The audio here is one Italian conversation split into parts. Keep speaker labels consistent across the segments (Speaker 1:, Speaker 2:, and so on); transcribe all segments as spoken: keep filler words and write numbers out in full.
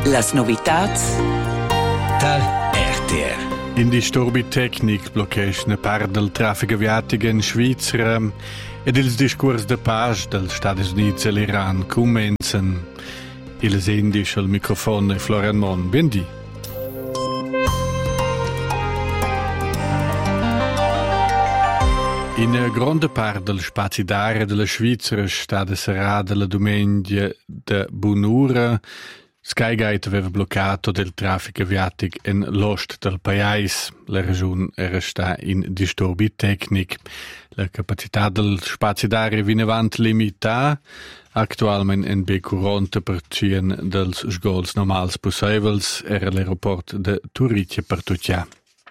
Speaker 1: Las novitats
Speaker 2: dal R T R.
Speaker 3: In disturbi tecnic bloqueis una part del traffic aviatic in Svizzera ed ils discurs de paz dels Stati Units e l'Iran comencen. Il sendis al microfono Florian Mon. Bendi. In una grande part del spazio d'aria della Svizzera sta serrata la domenica de Bunura. Skygate aveva bloccato del traffico aviatico in l'ost del paese. La regione era sta in disturbi tecnici. La capacità del spazio d'aria viene avanti limitata. Attualmente in B quaranta per cento dels sgols normals possibils era l'aeroport de Turitje per Tutja.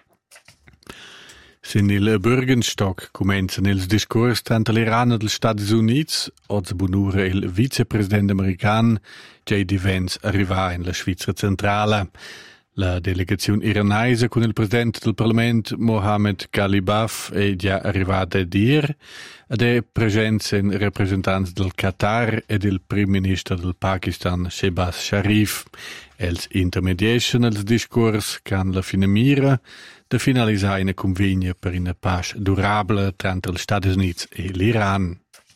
Speaker 3: Sin il Bürgenstock comenzen ils discurs tanto l'Iran e gli Stati Uniti, oggi bunura il vicepresidente americano J D Vance arriva in la Svizzera centrale. La delegazione iranese con il presidente del Parlamento Mohammed Ghalibaf è già arrivata a dire ed è presenza in rappresentanza del Qatar e del primo ministro del Pakistan Shehbaz Sharif. Els intermediation els discurs can la fine mira de finalizzare una convegna per una pace durabile tra gli Stati Uniti e l'Iran.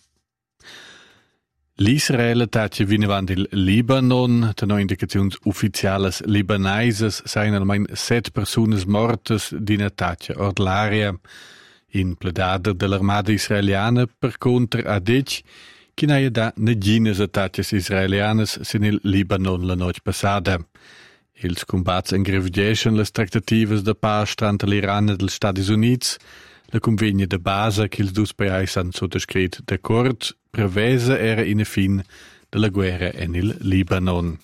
Speaker 3: L'Israel tace vinavant il Libanon, tenò indicazioni ufficiali libanaises, sain almeno sette persone morte di una tace or l'area. In pledada dell'armata israeliana per contro ha detto che non da negines attacches israelianes sin il Libanon la noche passata. Ils combats ingrevidieschen les tractatives de pace tra l'Iran e gli Stati Uniti. La convegna de base che ils dus paesi han sottoscritto d'accordo prevesa era in fin della guerra in il Libanon.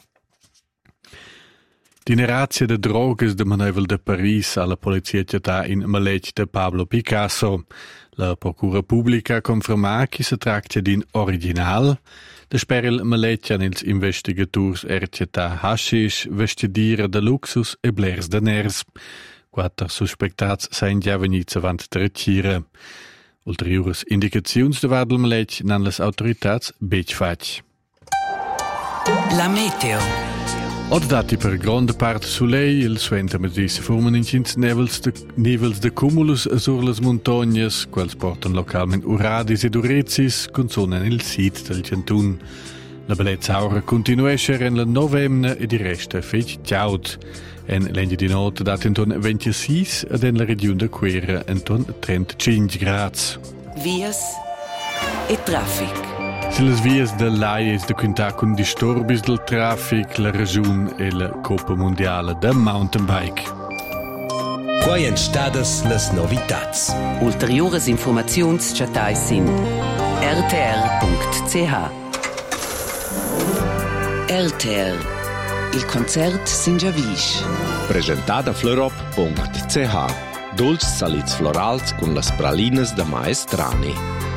Speaker 3: L'inerazia de drogas de Manuel de Paris alla polizia città in Maletg de Pablo Picasso. La procura pubblica conferma che si tratta di un original. De speril Maletg an ils investigators er città hashish, vestidira de luxus e blers de ners. Quattro suspectats seien già venuti avanti a retirare. Ulteriores indicazioni de Vadel Maletg nan les autoritats bec faig.
Speaker 1: La meteo.
Speaker 3: Od dati per grande parte soleil, il suenter medis formen in cins nevels de, nivels de cumulus sur les montagnes, quels portan localment uradis ed urezis, con zona nel sit del cantun. La bellezza aura continuesce in la novemna e di resta fec ciaut. En l'endia di notte dat inton ventisei ed en la regione de Quera inton trentacinque grads.
Speaker 1: Vias e traffic.
Speaker 3: Se les vias de l'Aies de quinta con disturbis del traffic, la regione e la Coppa Mondiale de Mountain Bike.
Speaker 2: Quai en stadas las novitats.
Speaker 1: Ulteriores informazions chatais in r t r punct c h. R T R. Il concert Sinjavish.
Speaker 4: Presentata florop punct c h. Dolci salits florals con las pralinas de Maestrani.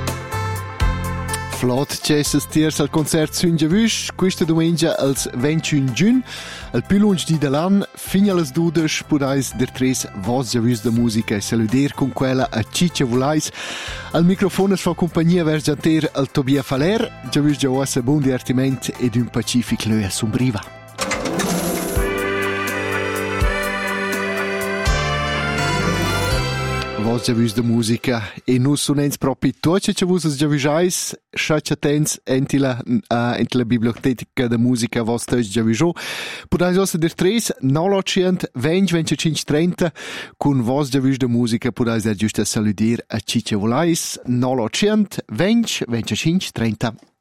Speaker 5: Flot cessas tiers al concert Sinjavish, questa domenica als ventuno giugno, al più lungi di dell'anno, fino alle dudes, podais der tres vos javis de musica e saluder con quella a Ciccia Volais. Al microfono fa compagnia vergianter al Tobia Faler, javis giavossa buon divertimento ed un pacific löa sombriva. Vos javis de musica e nus sunens propi tuoce che vos javisais, sciacciatens entila uh, entila biblioteca de musica vos teus javiso. Podais ossa der tres, nolocient, venti, venticinque, trenta, con vos javis de musica podais er giusta saludir a Ciccia Volais, nolocient, venti, venticinque, trenta.